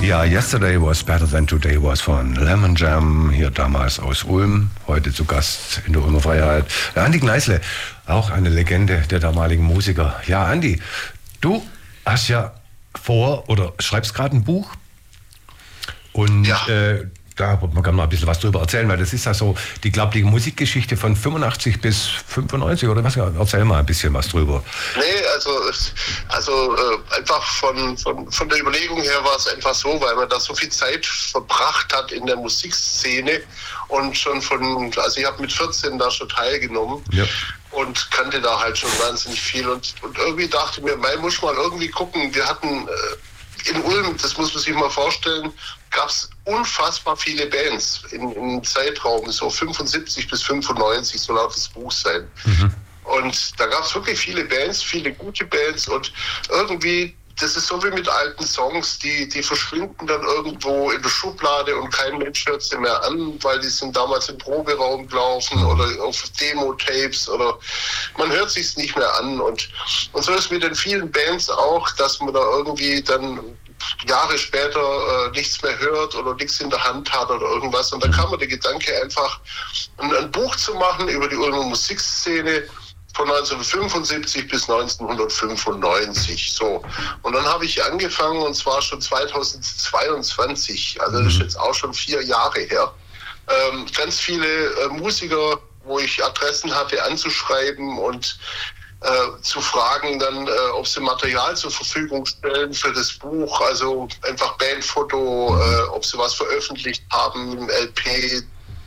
Ja, Yesterday Was Better Than Today Was von Lemon Jam, hier damals aus Ulm, heute zu Gast in der Ulmer Freiheit. Der Andi Gneißle, auch eine Legende der damaligen Musiker. Ja, Andi, du hast ja oder schreibst gerade ein Buch und Ja. Da man kann mal ein bisschen was drüber erzählen, weil das ist ja so, die Musikgeschichte von 85 bis 95 oder was? Erzähl mal ein bisschen was drüber. Nee, also einfach von der Überlegung her war es einfach so, weil man da so viel Zeit verbracht hat in der Musikszene und schon also ich habe mit 14 da schon teilgenommen. Ja. Und kannte da halt schon wahnsinnig viel und irgendwie dachte ich mir, man muss mal irgendwie gucken, wir hatten in Ulm, das muss man sich mal vorstellen, gab es unfassbar viele Bands im Zeitraum, so 75 bis 95, so laut das Buch sein. Mhm. Und da gab es wirklich viele Bands, viele gute Bands und irgendwie, das ist so wie mit alten Songs, die verschwinden dann irgendwo in der Schublade und kein Mensch hört sie mehr an, weil die sind damals im Proberaum gelaufen oder auf Demo-Tapes oder man hört sich's nicht mehr an und so ist mit den vielen Bands auch, dass man da irgendwie dann Jahre später nichts mehr hört oder nichts in der Hand hat oder irgendwas und da kam mir der Gedanke einfach ein Buch zu machen über die Ulmer Musikszene von 1975 bis 1995, so. Und dann habe ich angefangen, und zwar schon 2022, also das ist jetzt auch schon 4 Jahre her, ganz viele Musiker, wo ich Adressen hatte, anzuschreiben und zu fragen dann, ob sie Material zur Verfügung stellen für das Buch, also einfach Bandfoto, ob sie was veröffentlicht haben, LP,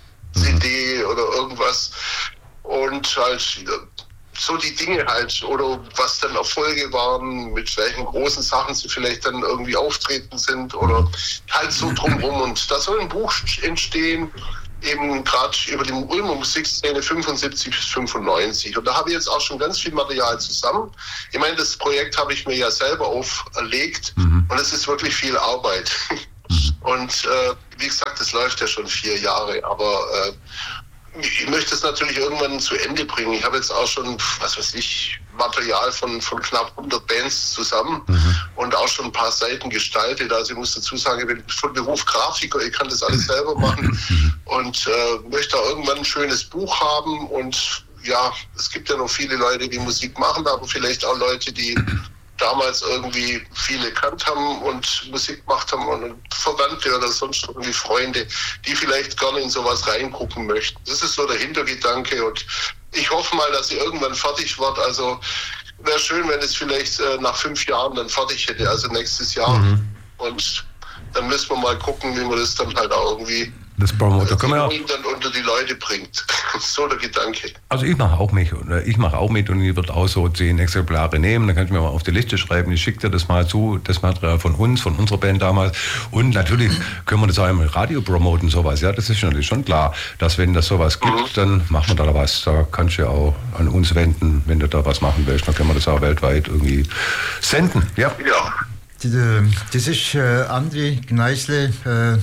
CD oder irgendwas. Und halt so die Dinge halt, oder was dann Erfolge waren, mit welchen großen Sachen sie vielleicht dann irgendwie auftreten sind oder halt so drumherum. Und da soll ein Buch entstehen, eben gerade über die Ulmer Musikszene 75 bis 95. Und da habe ich jetzt auch schon ganz viel Material zusammen. Ich meine, das Projekt habe ich mir ja selber auferlegt und es ist wirklich viel Arbeit. Und wie gesagt, das läuft ja schon 4 Jahre, aber ich möchte es natürlich irgendwann zu Ende bringen. Ich habe jetzt auch schon, was weiß ich, Material von knapp 100 Bands zusammen und auch schon ein paar Seiten gestaltet. Also ich muss dazu sagen, ich bin von Beruf Grafiker, ich kann das alles selber machen und möchte auch irgendwann ein schönes Buch haben. Und ja, es gibt ja noch viele Leute, die Musik machen, aber vielleicht auch Leute, die damals irgendwie viele gekannt haben und Musik gemacht haben und Verwandte oder sonst irgendwie Freunde, die vielleicht gerne in sowas reingucken möchten. Das ist so der Hintergedanke und ich hoffe mal, dass sie irgendwann fertig wird. Also wäre schön, wenn es vielleicht nach 5 Jahren dann fertig hätte, also nächstes Jahr. Und dann müssen wir mal gucken, wie man das dann halt auch irgendwie das Promoter können wir dann unter die Leute bringt. So der Gedanke. Also ich mache auch mit und ich würde auch so 10 Exemplare nehmen, dann kann ich mir mal auf die Liste schreiben, ich schicke dir das mal zu, das Material von uns, von unserer Band damals und natürlich können wir das auch im Radio promoten, sowas, ja, das ist natürlich schon klar, dass wenn das sowas gibt, dann machen wir da was, da kannst du ja auch an uns wenden, wenn du da was machen willst, dann können wir das auch weltweit irgendwie senden, ja. Ja. Das ist Andi Gneißle,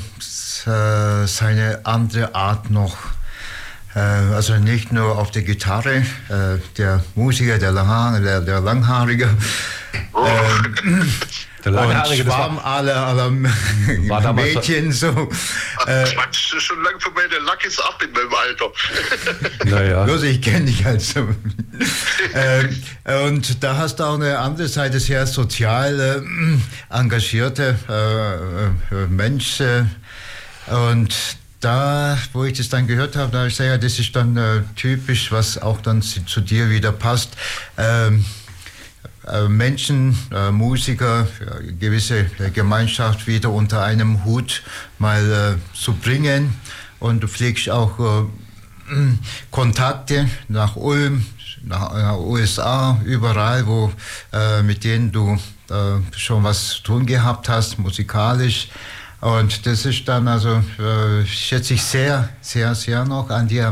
seine andere Art noch. Also nicht nur auf der Gitarre, der Musiker, der Langhaarige. Der Langhaarige, und Schwarm aller Mädchen so. Quatsch, schon lange vorbei, der Lack ist ab in meinem Alter. Naja. Bloß ich kenne dich halt so. Und da hast du auch eine andere Seite, sehr sozial engagierte Mensch. Und da, wo ich das dann gehört habe, da habe ich gesagt, ja, das ist dann typisch, was auch dann zu dir wieder passt. Menschen, Musiker, gewisse Gemeinschaft wieder unter einem Hut mal zu bringen. Und du pflegst auch Kontakte nach Ulm, nach USA, überall, wo mit denen du schon was zu tun gehabt hast, musikalisch. Und das ist dann also, schätze ich sehr, sehr, sehr noch an dir, an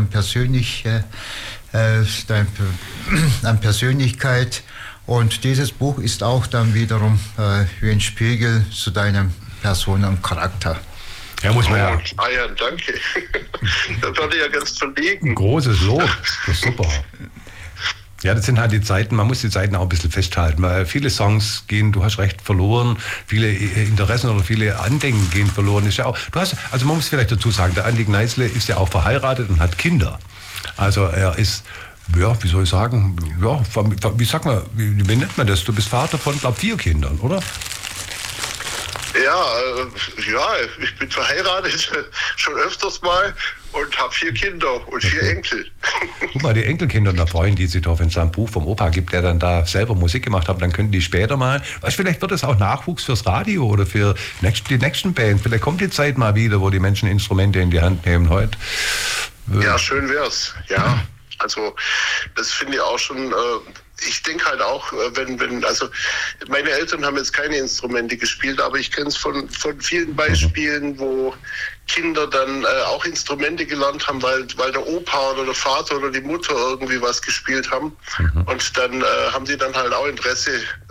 Persönlichkeit. Und dieses Buch ist auch dann wiederum wie ein Spiegel zu deinem Person und Charakter. Ja, muss man ja. Ah ja, danke. Da werde ich ja ganz verlegen. Ein großes Lob, das ist super. Ja, das sind halt die Zeiten, man muss die Zeiten auch ein bisschen festhalten, weil viele Songs gehen, du hast recht, verloren, viele Interessen oder viele Andenken gehen verloren. Ist ja auch, also man muss vielleicht dazu sagen, der Andi Gneißle ist ja auch verheiratet und hat Kinder. Also er ist, ja, wie soll ich sagen, ja, wie nennt man das? Du bist Vater von, glaube ich, 4 Kindern, oder? Ja, ich bin verheiratet, schon öfters mal und habe 4 Kinder und 4 Enkel. Guck mal, die Enkelkinder, da freuen die sich doch, wenn es ein Buch vom Opa gibt, der dann da selber Musik gemacht hat, dann können die später mal, vielleicht wird es auch Nachwuchs fürs Radio oder für die nächsten Bands. Vielleicht kommt die Zeit mal wieder, wo die Menschen Instrumente in die Hand nehmen heute. Ja, schön wär's, ja. Also das finde ich auch schon, ich denke halt auch, also meine Eltern haben jetzt keine Instrumente gespielt, aber ich kenne es von vielen Beispielen, wo Kinder dann auch Instrumente gelernt haben, weil der Opa oder der Vater oder die Mutter irgendwie was gespielt haben. Und dann haben die dann halt auch Interesse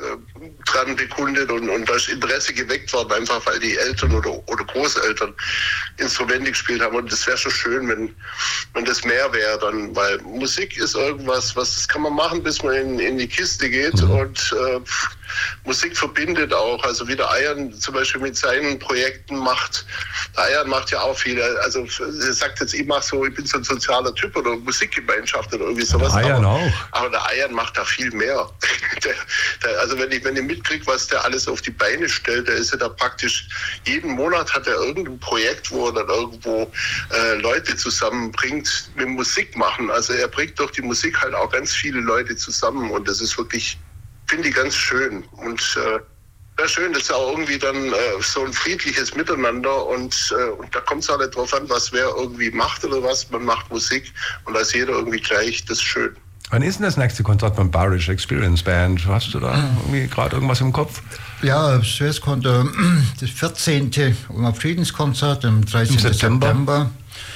dran bekundet und da ist Interesse geweckt worden, einfach weil die Eltern oder Großeltern Instrumente gespielt haben. Und das wäre schon schön, wenn das mehr wäre dann, weil Musik ist irgendwas, das kann man machen, bis man in die Kiste geht und Musik verbindet auch, also wie der Eiern zum Beispiel mit seinen Projekten macht. Der Eiern macht ja auch viel, also er sagt jetzt, ich bin so ein sozialer Typ oder Musikgemeinschaft oder irgendwie sowas. Aber der Eiern macht da viel mehr. Also wenn ich mitkriege, was der alles auf die Beine stellt, der ist ja da praktisch, jeden Monat hat er irgendein Projekt, wo er dann irgendwo Leute zusammenbringt mit Musik machen. Also er bringt durch die Musik halt auch ganz viele Leute zusammen und das ist wirklich, finde ich, ganz schön. Und ja, schön, das ist auch irgendwie dann so ein friedliches Miteinander und da kommt es auch nicht drauf an, was wer irgendwie macht oder was. Man macht Musik und da ist jeder irgendwie gleich, das ist schön. Wann ist denn das nächste Konzert beim Barish Experience Band? Hast du da irgendwie gerade irgendwas im Kopf? Ja, zuerst kommt das 14. Friedenskonzert am 13. September.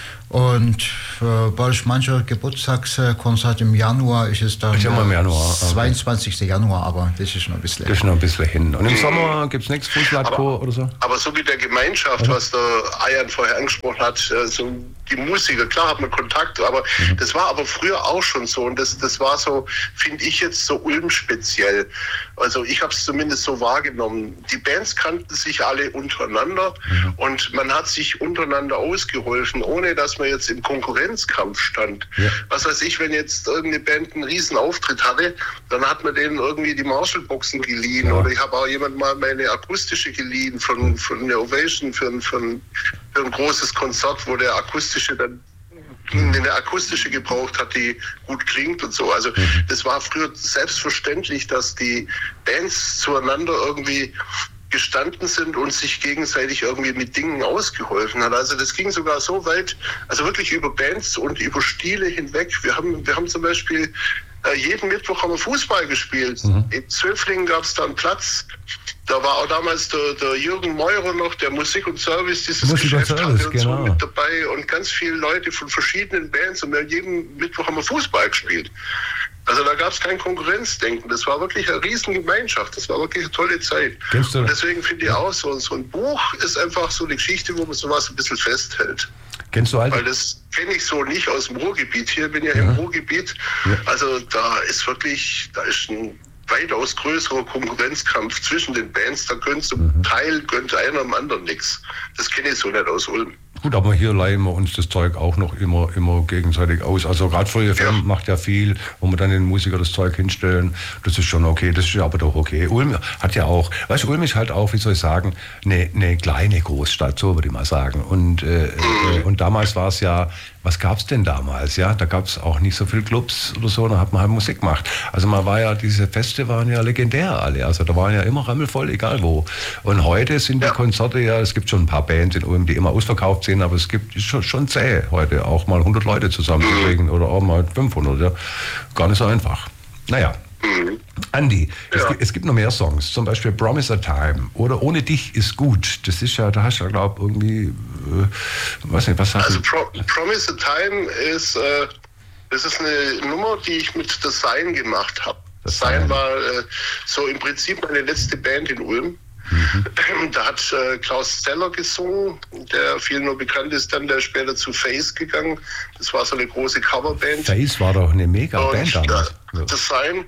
Und für mancher Geburtstagskonzert im Januar ist es dann im Januar, 22. Januar, aber das ist noch ein bisschen hin. Das ist noch ein bisschen hin. Und im Sommer gibt es nichts, Fußballchor oder so? Aber so wie der Gemeinschaft, was der Eiern vorher angesprochen hat, so die Musiker, klar hat man Kontakt, aber das war aber früher auch schon so und das war so, finde ich jetzt so Ulm speziell. Also ich habe es zumindest so wahrgenommen. Die Bands kannten sich alle untereinander und man hat sich untereinander ausgeholfen, ohne dass man jetzt im Konkurrenzkampf stand. Ja. Was weiß ich, wenn jetzt irgendeine Band einen riesen Auftritt hatte, dann hat man denen irgendwie die Marshall-Boxen geliehen oder ich habe auch jemand mal meine akustische geliehen von der Ovation für ein großes Konzert, wo der akustische dann eine akustische gebraucht hat, die gut klingt und so. Also das war früher selbstverständlich, dass die Bands zueinander irgendwie gestanden sind und sich gegenseitig irgendwie mit Dingen ausgeholfen hat. Also das ging sogar so weit, also wirklich über Bands und über Stile hinweg. Wir haben zum Beispiel jeden Mittwoch haben wir Fußball gespielt. In Zöflingen gab es da einen Platz. Da war auch damals der Jürgen Meurer noch, der Musik und Service, dieses Geschäft hatte und so mit dabei und ganz viele Leute von verschiedenen Bands und jeden Mittwoch haben wir Fußball gespielt. Also da gab es kein Konkurrenzdenken. Das war wirklich eine Riesengemeinschaft. Das war wirklich eine tolle Zeit. Und deswegen finde ich auch, so ein Buch ist einfach so eine Geschichte, wo man sowas ein bisschen festhält. Kennst du Weil das kenne ich so nicht aus dem Ruhrgebiet. Hier bin ich ja im Ruhrgebiet. Ja. Also da ist ein weitaus größerer Konkurrenzkampf zwischen den Bands. Da gönnt einer am anderen nichts. Das kenne ich so nicht aus Ulm. Gut, aber hier leihen wir uns das Zeug auch noch immer gegenseitig aus. Also gerade Free FM macht ja viel, wo wir dann den Musiker das Zeug hinstellen. Das ist schon okay, das ist aber doch okay. Ulm hat ja auch, Ulm ist halt auch, wie soll ich sagen, eine kleine Großstadt, so würde ich mal sagen. Und damals war es ja, was gab es denn damals? Ja, da gab es auch nicht so viele Clubs oder so, da hat man halt Musik gemacht. Also diese Feste waren ja legendär alle. Also da waren ja immer rammelvoll, egal wo. Und heute sind die Konzerte es gibt schon ein paar Bands in Ulm, die immer ausverkauft sind, aber es gibt schon zäh heute auch mal 100 Leute zusammenzukriegen oder auch mal 500. Ja. Gar nicht so einfach. Naja. Andi, es gibt noch mehr Songs, zum Beispiel Promise a Time oder Ohne dich ist gut. Das ist ja, da hast du ja, glaube ich, irgendwie, weiß nicht, was hast du? Also Promise a Time ist, das ist eine Nummer, die ich mit The Sign gemacht habe. The Sign war so im Prinzip meine letzte Band in Ulm. Da hat Klaus Zeller gesungen, der viel nur bekannt ist, dann der später zu Face gegangen. Das war so eine große Coverband. Face war doch eine Mega-Band damals. Das Sein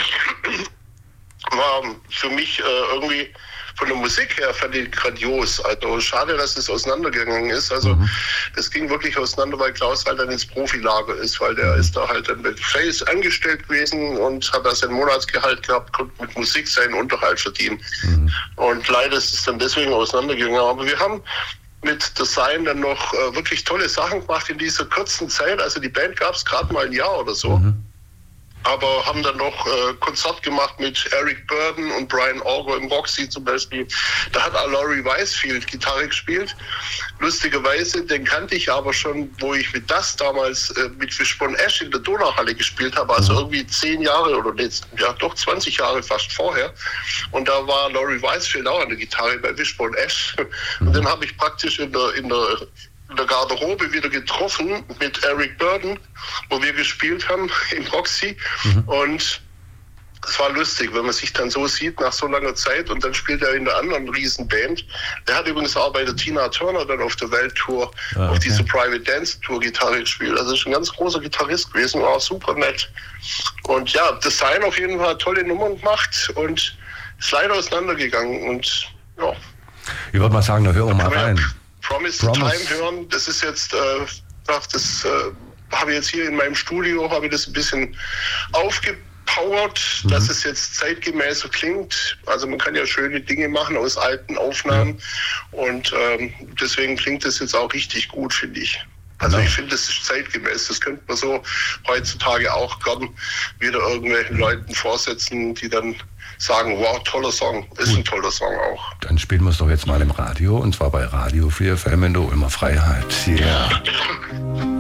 war für mich irgendwie von der Musik her fand ich grandios. Also schade, dass es auseinandergegangen ist. Also das ging wirklich auseinander, weil Klaus halt dann ins Profilager ist, weil der ist da halt dann mit Face angestellt gewesen und hat da sein Monatsgehalt gehabt, konnte mit Musik seinen Unterhalt verdienen. Und leider ist es dann deswegen auseinandergegangen. Aber wir haben mit Design dann noch wirklich tolle Sachen gemacht in dieser kurzen Zeit. Also die Band gab es gerade mal ein Jahr oder so. Aber haben dann noch Konzert gemacht mit Eric Burdon und Brian Auger im Roxy zum Beispiel. Da hat Laurie Wisefield Gitarre gespielt. Lustigerweise, den kannte ich aber schon, wo ich mit das damals mit Wishbone Ash in der Donauhalle gespielt habe. Also irgendwie 10 Jahre oder jetzt, ja doch 20 Jahre fast vorher. Und da war Laurie Wisefield auch an der Gitarre bei Wishbone Ash. Und den habe ich praktisch in der Garderobe wieder getroffen mit Eric Burdon, wo wir gespielt haben im Roxy. Und es war lustig, wenn man sich dann so sieht nach so langer Zeit und dann spielt er in der anderen Riesenband. Der hat übrigens auch bei der Tina Turner dann auf der Welttour, auf dieser Private Dance Tour Gitarre gespielt. Also ist ein ganz großer Gitarrist gewesen, war super nett. Und ja, Design auf jeden Fall tolle Nummern gemacht und ist leider auseinandergegangen. Und ja. Ich würde mal sagen, da hören wir mal rein. Promise to Time hören, das ist jetzt, das habe ich jetzt hier in meinem Studio, habe ich das ein bisschen aufgepowert, dass es jetzt zeitgemäßer klingt. Also man kann ja schöne Dinge machen aus alten Aufnahmen und deswegen klingt das jetzt auch richtig gut, finde ich. Also ich finde, das ist zeitgemäß. Das könnte man so heutzutage auch gern wieder irgendwelchen Leuten vorsetzen, die dann sagen, wow, toller Song. Ist ein toller Song auch. Dann spielen wir es doch jetzt mal im Radio, und zwar bei Radio 4 FM in der Ulmer Freiheit. Yeah.